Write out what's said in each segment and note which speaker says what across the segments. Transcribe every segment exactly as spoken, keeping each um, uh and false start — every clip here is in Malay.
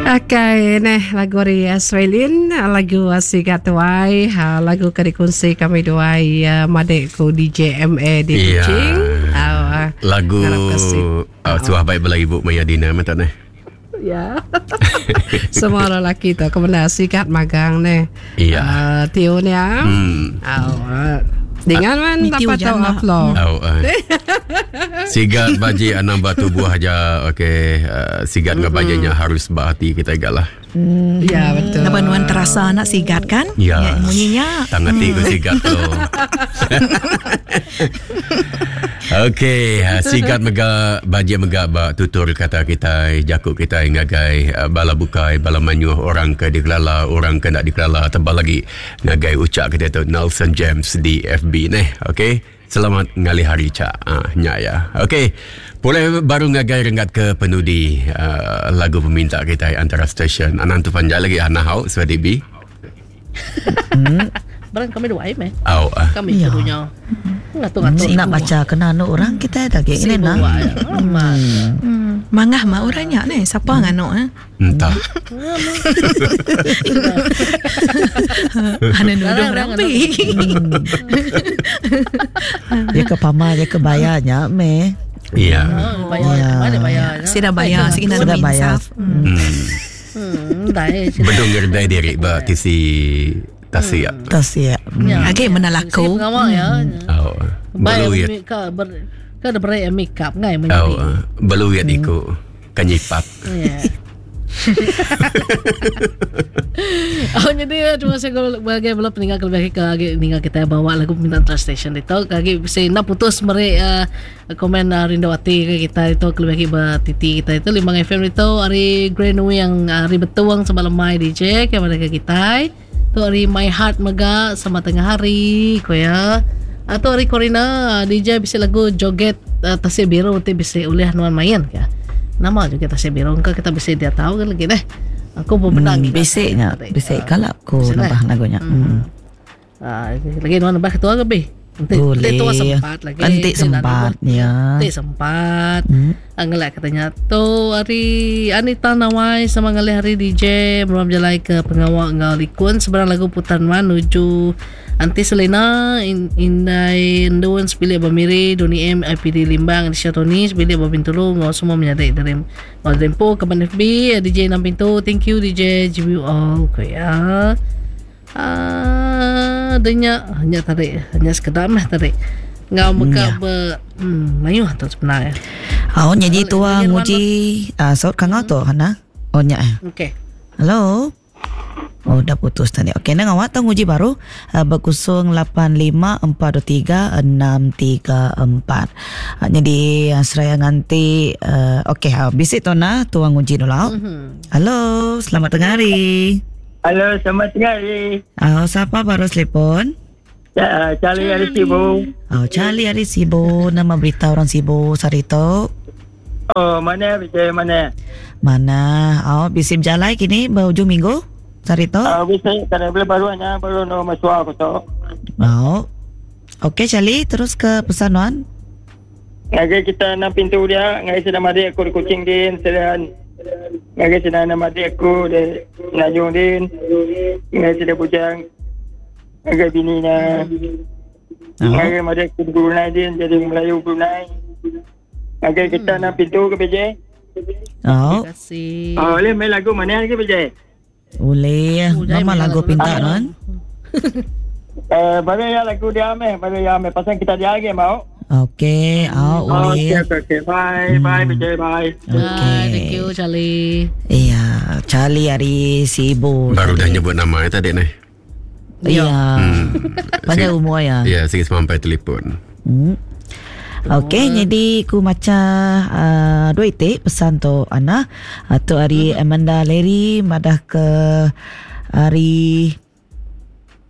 Speaker 1: Okay, neh lagu dari Australian, lagu Sigat Tuai, lagu kadikunsi kami duai madekku D J M A di Kuching.
Speaker 2: Yeah. Lagu uh, Suah Baik Bela Ibu Mayadina mata neh.
Speaker 1: Ya. Semua lelaki tu kemana sigat magang neh.
Speaker 2: Iya.
Speaker 1: Uh, Tio ni ah.
Speaker 2: Hmm.
Speaker 1: Oh, dengan man dapat tahu upload.
Speaker 2: Oh, uh. Sigat baji anam batu buah aja. Okey, uh, sigat mm-hmm. ngabajanya harus bahati kita galah.
Speaker 1: Hmm. Ya betul.
Speaker 3: Nabanuan terasa nak sigat kan?
Speaker 2: Ya.
Speaker 3: Ya bunyinya.
Speaker 2: Tangati hmm. ku sigat tu. Okey, sigat mega baji mega ba tutur kata kita jakuk kita ngagai bala bukai bala manyuh orang ke dikelala orang ke nak dikelala tambah lagi ngagai ucap kita tu Nelson James di F B neh. Okey. Selamat ngali hari cak. Ah nya ya. Okey. Boleh baru ngagai rengat ke penudi uh, lagu peminta kita antara stesen. Anan tu panjang lagi ana hau swadi bi.
Speaker 4: Hmm. Barang kami dua ai meh.
Speaker 2: Au.
Speaker 4: Kami
Speaker 3: ya.
Speaker 4: punya. Ngatur-ngatur.
Speaker 3: Nak baca kena anu orang kita dah gini ni nah. Hmm. Mangah mak orangnya ni siapa hmm. ngano eh?
Speaker 2: Entah.
Speaker 3: Ana nuduh rapi. Ya ke pama ya ke bayarnya me.
Speaker 2: Iya.
Speaker 4: Oh, bayar, mana bayar?
Speaker 3: Sudah bayar, sikit
Speaker 2: sudah
Speaker 3: bayar.
Speaker 2: Hmm.
Speaker 4: Hmm, dah.
Speaker 2: Bedung gerdai diri ba tisi tasia.
Speaker 3: Tasia. Okey menalaku.
Speaker 4: Ngawak ya.
Speaker 2: Oh. Beluyat.
Speaker 4: Ka ber ka ada berai make up ngai menjadi.
Speaker 2: Oh, beluyat iku kanyipat.
Speaker 4: Ya. Oh jadi cuma saya kalau bagai belum peninggal kelebih ke agi ninggal kita bawa lagu minta translation itu kagi bisa nak putus mere uh, komen uh, Rindawati ke kita itu kelebih batiti kita itu Limbang F M itu hari Grenu yang hari betuang semalam mai D J ke mereka kita itu hari My Heart mega sama tengah hari ko ya atau hari Corina D J bisa lagu joget uh, tasir biru tu bisa oleh nuan main ke nama juga tasir biru ke kita bisa dia tahu kan lagi deh. Aku pun menang
Speaker 3: hmm, bisiknya bisik kalap ko nambah nagonya. Hmm.
Speaker 4: Ah, lagi nuan nambah ketua ke be? Nanti nanti tua sempat lagi.
Speaker 3: Nanti sempat ya.
Speaker 4: Nanti sempat.
Speaker 3: Hmm.
Speaker 4: Angelak katanya tu hari Anita Nawai sama ngalih hari D J belum jalai ke pengawal ngalikun seberang lagu putar menuju Anti Selena in, Indai Nduan Sepilih Bamiri Doni M I P D Limbang Adisha Tony Sepilih Babintulu ngau semua menyadai dari ngau Dempo Kaban F B D J enam pintu. Thank you D J G B all kaya ah adanya hanya tarik hanya sekedar mah tarik ngau meka be hmm mayu tu sebenarnya.
Speaker 3: Oh jadi tua nguji ah sort kang auto hana ohnya eh.
Speaker 4: Okey.
Speaker 3: Halo. Oh dah putus tadi. Okey nang awak tang uji baru uh, berkusung lapan lima empat dua tiga enam tiga empat. Uh, jadi uh, seraya nganti uh, okey ha bisik tu na tuang uji dulu. Mm-hmm. Halo, selamat tengah hari.
Speaker 5: Halo, selamat tengah hari.
Speaker 3: Oh, siapa baru telepon?
Speaker 5: Ya, Charlie hari Sibu.
Speaker 3: Oh, Charlie hari Sibu. Nama berita orang Sibu Sarito.
Speaker 5: Oh, mana bisa mana?
Speaker 3: Mana? Oh, bisa berjalan kini berhujung minggu? Sarito?
Speaker 5: Ah, uh, bisa kerana bila baru hanya baru no masuk aku tu.
Speaker 3: Oh. Okey, Charlie, terus ke pesanan.
Speaker 5: Ngagai kita nak pintu dia, ngagai sedang mari aku di kucing din, sedang ngagai sedang nak mari aku di najung din. Ngagai sedang bujang ngagai bininya. Oh. Ngagai mari aku di Brunei din, jadi Melayu Brunei. Ngagai kita nak pintu ke B J.
Speaker 3: Oh.
Speaker 4: Terima kasih.
Speaker 5: Oh, boleh main lagu mana ke B J?
Speaker 3: Boleh. Mama lagu pinta kan?
Speaker 5: Eh, baru ya lagu dia ame, baru ya ame. Pasal kita dia lagi mau.
Speaker 3: Okey, oh, boleh.
Speaker 5: Okey, okey. Bye, bye, B J, bye.
Speaker 3: Okay.
Speaker 4: Thank you Charlie.
Speaker 3: Iya, Charlie hari Sibu.
Speaker 2: Baru dah nyebut nama tadi nih.
Speaker 3: Iya. Hmm. Panjang
Speaker 2: Sikit-
Speaker 3: umur ya.
Speaker 2: Ya, sikit sampai telefon.
Speaker 3: Hmm. Okey, jadi ku maca uh, dua itik pesan tu Ana atau hari Amanda Larry madah ke hari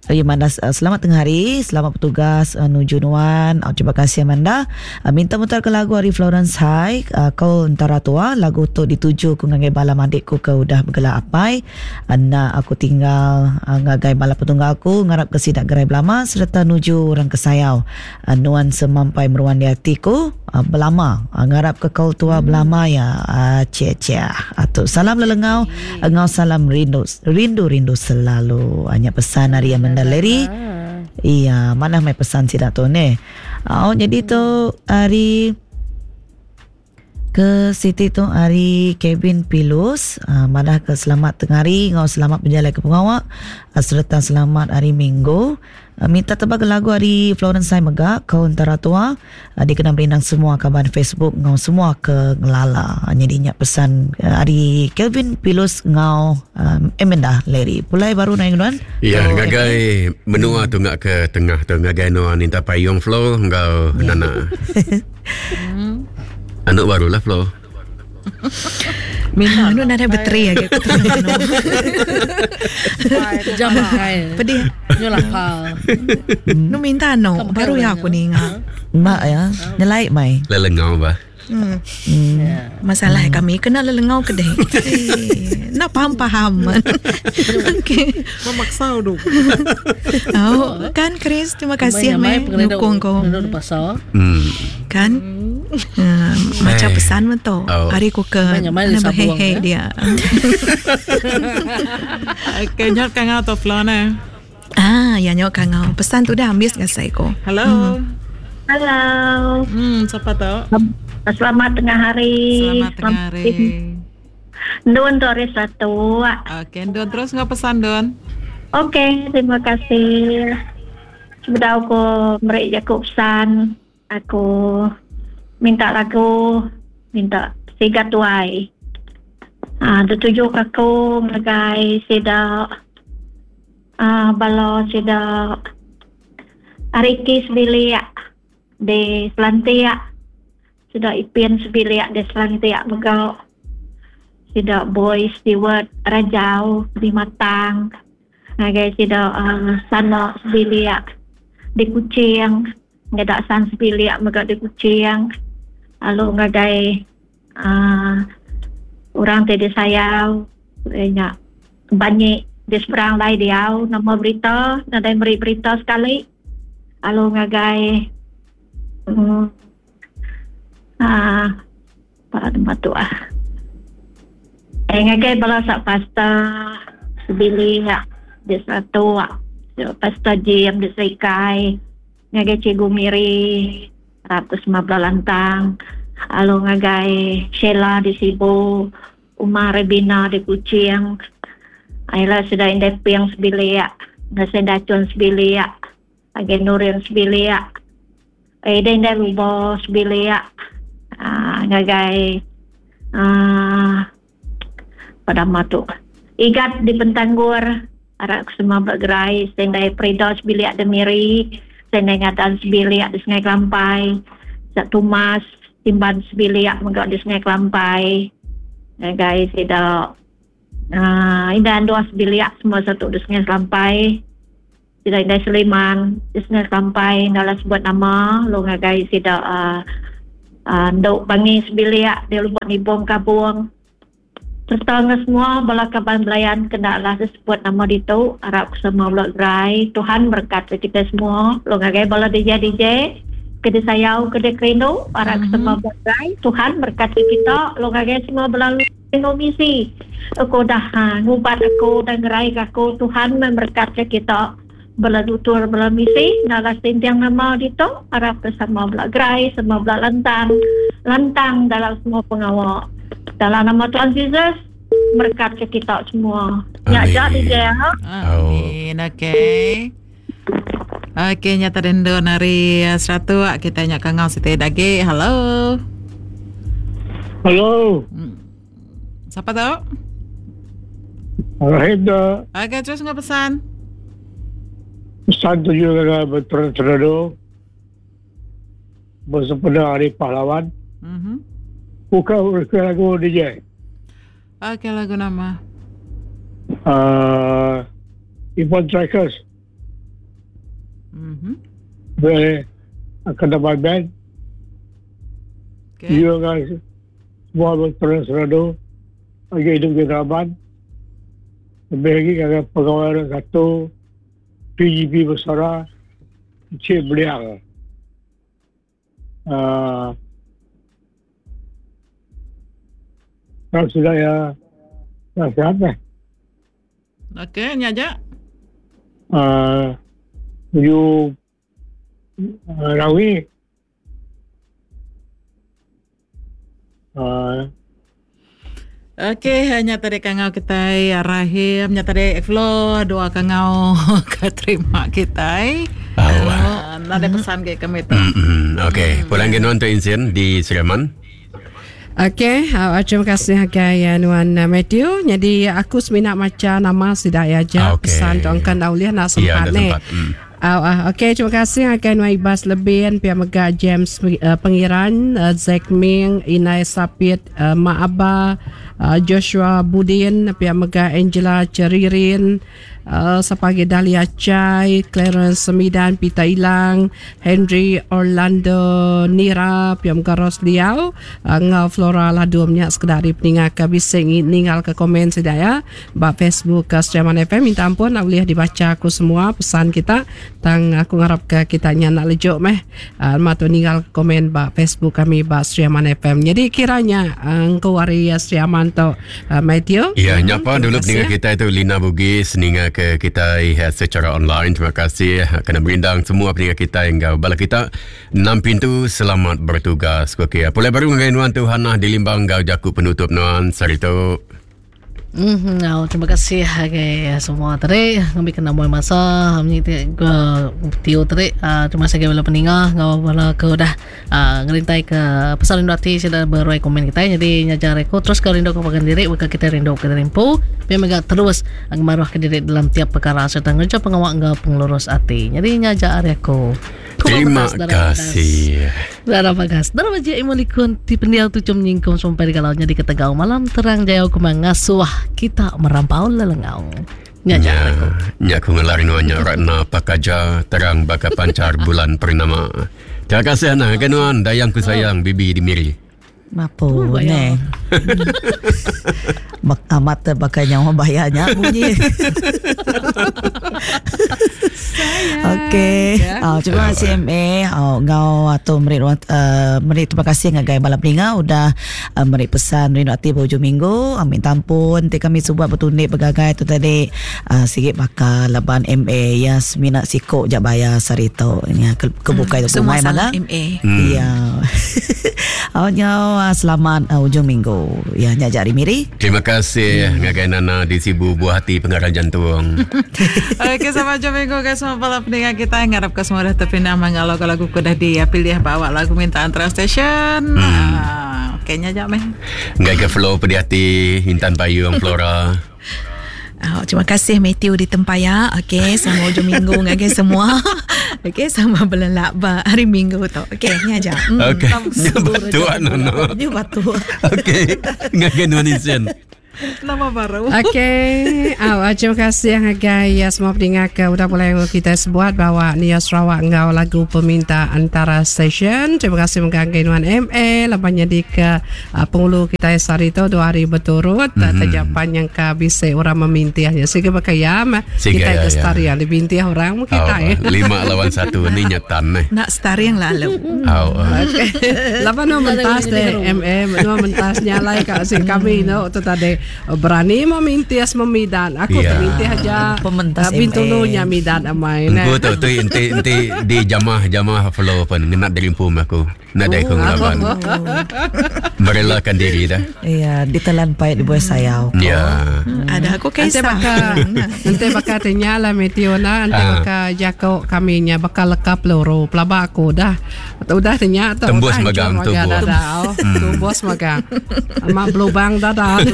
Speaker 3: Ya, Amanda, uh, selamat tengah hari, selamat bertugas uh, nuju Nuan. Uh, terima kasih Amanda. Uh, minta mutar ke lagu Ari Florence High, uh, kau antara tua, lagu tu dituju ku ngagai balam adikku kau udah bergelak apai. Anak aku tinggal uh, ngagai bala petunggalku, ngarap ke sidak gerai belama serta nuju orang kesayau. Uh, Nuan semampai meruan di hatiku, uh, belama uh, ngarap ke kau tua belama ya. Uh, cia cia. Atau salam lelengau, engau salam rindu rindu rindu selalu. Hanya pesan hari yang Leri. Iya, mana mai pesan si Dato' ni. Oh, jadi tu hari ke Siti tu hari Kevin Pilus, uh, mana ke selamat tengah hari, ngau selamat berjalan ke pengawak, uh, serta selamat hari Minggu. Uh, minta tebak lagu hari Florence Sai Megak, kau antara tua, uh, dikenal berindang semua kabar Facebook, ngau semua ke ngelala. Uh, jadi nyak pesan uh, hari Kevin Pilus ngau um, Amanda Leri. Pulai baru naik Nuan.
Speaker 2: Ya, oh, ngagai okay. Menua tu ngak ke tengah tu ngagai Nuan ninta payung flow ngau nana. Anak barulah flow.
Speaker 6: Minta anu nada beteri ya gitu.
Speaker 4: Jam kai.
Speaker 6: Pedih.
Speaker 4: Nyolakal.
Speaker 6: Nu minta no baru ya aku ni ngah.
Speaker 3: Mak ya, nyelai mai.
Speaker 2: Lelengau bah.
Speaker 6: Hmm. Hmm. Yeah. Masalah hmm. kami kena lelengau kedai. Eh, nak faham-faham. Okey.
Speaker 7: Memaksa dulu.
Speaker 6: Oh, kan Chris, terima kasih mai dukung kau.
Speaker 2: Hmm.
Speaker 6: Kan? Uh, macam pesan tu.
Speaker 2: Oh.
Speaker 6: Hari ku ke mana berhehe dia.
Speaker 7: Okey, nyok kang out of flow na.
Speaker 6: Ah, ya nyok kang out. Pesan tu dah habis ngasai ko.
Speaker 7: Hello.
Speaker 6: Hmm.
Speaker 8: Hello.
Speaker 7: Hmm, siapa tu?
Speaker 8: Selamat tengah hari.
Speaker 7: Selamat tengah hari.
Speaker 8: Don Doris satu.
Speaker 7: Okey, Don terus nggak pesan Don?
Speaker 8: Okey, terima kasih. Sudah aku beri Jakob pesan. Aku minta lagu, minta Sigat Tuai. Ah, tujuh aku ngagai sida ah balo sida Ariki Sebilia di Selantia. Sudah Ipin Sebilia di Selantia megau. Sudah Boy Stewart Rajau di Matang. Ngagai sudah uh, Sano Sebilia di Kucing. Ngadak San Sebilia megau di Kucing. Lalu ngagai uh, orang tadi sayau. Banyak banyak di seberang lai diau. Nama berita. Nadai beri berita sekali. Lalu ngagai um, Ah, pada tempat tu ah. Eh, ngagai bala sak pasta sebili ya di satu ah. Pasta jam di Saikai. Ngagai Cikgu Miri ratus lima belas lantang. Lalu ngagai Sheila di Sibu, Umar Rebina di Kucing. Ayolah sudah indep yang sebili ya. Nasi dacun sebili ya. Lagi Nurin sebili ya. Eh, dan dah rubah sebili ya. Uh, ngagai uh, pada matu igat di Pentanggur arak semua bergerai sendai Predos bilik Demiri sendai ngadan sebilik di Sungai Kelampai satu mas timban sebilik menggak di Sungai Kelampai ngagai sida uh, indah dua sebilik semua satu di Sungai Kelampai sida indah Seliman di Sungai Kelampai dalam sebut nama lo ngagai sida uh, Uh, Dok bangi sebilik dia lupa ni bom kabung serta semua bala kaban belayan kena lah sebut nama itu harap semua blok gerai Tuhan berkat kita semua lo ngagai bala D J D J kede sayau kede kreno harap mm-hmm. semua blok gerai Tuhan berkat kita lo ngagai semua belalu misi aku dah ha, ngubat aku dan gerai aku Tuhan memberkati kita bela tutur bela misi nalas tintiang nama dito harap bersama bela gerai semua bela lantang lantang dalam semua pengawal dalam nama Tuhan Yesus berkat ke kita semua ya jadi dia
Speaker 7: amin. Okey okey nyata dendo nari satu kita nyak kangau sete dage. Halo
Speaker 9: halo
Speaker 7: hmm. Siapa tu?
Speaker 9: Rahida.
Speaker 7: Okey terus nggak pesan
Speaker 9: pesan tu juga berterus-terus bersempena Hari Pahlawan.
Speaker 7: Mhm.
Speaker 9: Buka buka lagu D J.
Speaker 7: Okey lagu nama.
Speaker 9: Uh, Ivan Strikers.
Speaker 7: Mhm.
Speaker 9: Boleh akan dapat band.
Speaker 7: Okey.
Speaker 9: Dia kan semua berperan seradu. Bagi hidup kita aman. Lebih lagi kakak pegawai orang satu. P G P Besara. Cik Beliang. Uh, kalau sudah ya, nasihat lah.
Speaker 7: Okey, ni aja.
Speaker 9: Uh, you uh, Rawi. Uh,
Speaker 7: Okey, hanya tadi kangau kita Rahim, nya tadi Ekflo doa kangau keterima kita.
Speaker 2: Oh,
Speaker 7: Uh, ada pesan ke kami tu.
Speaker 2: Mm-mm. Okey, pulang ke nuan tu insiden di Seriaman.
Speaker 1: Okey, uh, terima kasih Hagai uh, Nuan uh, Matthew. Jadi aku seminat macam nama sidak ya aja
Speaker 2: Okey.
Speaker 1: pesan tuangkan Aulia nak
Speaker 2: Ya,
Speaker 1: sempat
Speaker 2: ada
Speaker 1: ni.
Speaker 2: sempat. Mm.
Speaker 1: Uh, uh, Okey, terima kasih Hagai Nuan Ibas Lebihan, Pihak Megah James uh, Pengiran, uh, Zack Ming, Inai Sapit, uh, Mak Abah, uh, Joshua Budin, Pihak Megah Angela Ceririn, uh, Sapagi Dahlia Chai, Clarence Semidan, Pita Ilang, Henry Orlando Nira, Pihak Megah Ros Liao, uh, Ngau Flora Ladu Menyak sekedar di peninggal ke bising ninggal ke komen sedaya bak Facebook ke Seriaman F M. Minta ampun nak boleh dibaca aku semua pesan kita tang aku ngarap ke kitanya nak lejuk meh uh, matu ninggal komen bak Facebook kami bak Seriaman F M. Jadi kiranya uh, engkau wari uh, Seriaman tu uh, Matthew.
Speaker 2: Ya, nyapa
Speaker 1: Terima
Speaker 2: dulu
Speaker 1: kasih.
Speaker 2: pendengar kita itu Lina Bugis ninga ke kita uh, secara online. Terima kasih kena berindang semua pendengar kita hingga bala kita enam pintu selamat bertugas. Okey, pulai baru dengan nuan tu Hana di Limbang gau jaku penutup nuan sarito.
Speaker 4: Hmm, oh, terima kasih okay, semua tadi kami kena mulai masa kami tio tadi uh, terima kasih kepada peninggal ngau bala ke dah uh, ngerintai ke pesan rindu hati sudah beruai komen kita jadi nyajar reko terus ke rindu kepakan diri maka kita rindu ke rimpu biar mega terus maruah ke diri dalam tiap perkara serta ngerja pengawak ngau penglurus hati jadi nyajar reko.
Speaker 2: Terima kasih.
Speaker 4: Darah bagas. Darah baja imulikun ti pendial tu cum nyingkum sampai di kalaunya di ketegau malam terang jaya kumang ngasuah kita merampau lelengau. Nyajak aku.
Speaker 2: Nya aku ngelarin wanya Ratna Pakaja terang baka pancar bulan purnama. Terima kasih Hana kenuan dayangku sayang bibi di Miri.
Speaker 3: Mapo
Speaker 4: Oh,
Speaker 3: ne. Bak amat pakai nyawa bayarnya bunyi. Okey. Oh, terima kasih M A. Oh, ngau atau merit uh, merit terima kasih ngagai balap linga udah uh, merit pesan rindu hati berhujung minggu. Amin tampun ti kami subuat bertundik bergagai tu tadi uh, sikit bakal laban M A Yasmina Sikok jak bayar sarito. Ini ke, kebuka itu
Speaker 6: Semua
Speaker 3: pemain
Speaker 6: salah
Speaker 3: maga.
Speaker 6: M A.
Speaker 3: Ya. Awaknya selamat uh, hujung minggu. Ya nyajak Miri.
Speaker 2: Terima kasih hmm. ngagai Nana di Sibu Buah Hati Pengarah Jantung.
Speaker 7: Okey, sama jom minggu guys semua para pendengar kita yang harap ke semua dah terpindah mengalau lagu kudah dia pilih bawa lagu minta antara station. Hmm. Ah, okeynya jap meh.
Speaker 2: Ngagai Flow Pedih Hati Intan Payung Flora.
Speaker 6: Oh, terima kasih Matthew di Tempaya. Okey, sama hujung minggu ngagai semua. Okey, sama belelak ba hari minggu tu. Okey, ni aja. Hmm,
Speaker 2: Okey. Batu Nana.
Speaker 3: Dia batu.
Speaker 2: Okey. Ngagai Nuan Insen.
Speaker 7: Nama baru.
Speaker 1: Okey, oh, terima kasih Hagai ya semua pendengar ke udah boleh kita sebuat bawa Nia Sarawak ngau lagu peminta antara stesen. Terima kasih menggagai Nuan M A labannya di ke uh, pengulu kita Sarito dua hari berturut mm-hmm. Terjapan yang ke bisik orang memintiahnya. Sehingga bakayam kita
Speaker 2: ya,
Speaker 1: gestari
Speaker 2: ya.
Speaker 1: yang dibintiah orang kita
Speaker 2: Oh,
Speaker 1: eh.
Speaker 2: lima lawan satu ni nyetan eh.
Speaker 6: Nak stari yang lalu.
Speaker 2: Oh, oh.
Speaker 1: Okay. Lapan no mentas deh M M no mentas nyalai kat si kami no tu tadi berani memintias memidan. Aku
Speaker 2: Ya.
Speaker 1: terminti aja
Speaker 3: Pementas
Speaker 1: bintu
Speaker 3: M A.
Speaker 1: nya midan amai
Speaker 2: Aku tu tu inti inti di jamah jamah flow pun nak dari pum aku. Nak dari kau ngelaban. Merelakan diri dah.
Speaker 3: Ya, ditelan pahit di buah sayau.
Speaker 2: Ya.
Speaker 6: Ada aku
Speaker 1: Nanti
Speaker 6: kisah.
Speaker 1: bakal nanti bakal ternyala Metiona nanti
Speaker 2: Ah.
Speaker 1: bakal jako kami nya bakal lekap loro pelaba aku dah udah ternyata
Speaker 2: Tembus magang tu, Bos.
Speaker 1: tembus magang sama belubang dadah.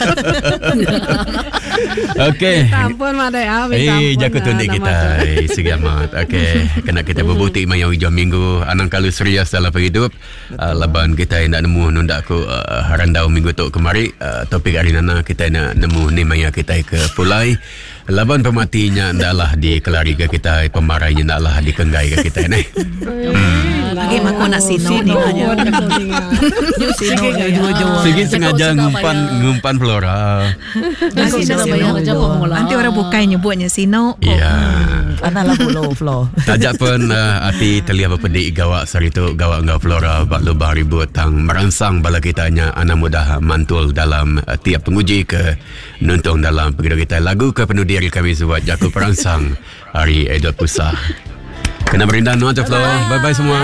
Speaker 2: Okey.
Speaker 1: Ampun mak dah
Speaker 2: Eh, jaga tundik kita. Eh, segi amat. Okey. Kena kita berbutik mayau hujung minggu. Anang kalau serius dalam hidup. Uh, laban kita nak nemu nundak aku uh, harandau minggu tu kemari. Uh, topik hari nana kita nak nemu ni maya kita ke pulai. Laban pematinya ndalah di kelari ke kita, pemarainya ndalah di kenggai ke kita ni.
Speaker 6: Lagi mak nak sino ni hanya.
Speaker 3: Yo sino jua-jua.
Speaker 2: Sige sengaja ngumpan ngumpan Flora.
Speaker 4: Aku sudah bayar aja pemula.
Speaker 6: Nanti orang bukai nyebutnya sino.
Speaker 2: Ya.
Speaker 3: Ana lah pulau flow.
Speaker 2: Tajak pun uh, ati telia berpedik gawak saritu gawak ngau Flora bak lubang ribut tang merangsang bala kitanya anak mudah mantul dalam uh, tiap penguji ke nuntung dalam pergido kita lagu ke penuh diri kami buat Jakub perangsang hari Aidil Pusah. Kena berindah nuan Flo. Bye bye semua.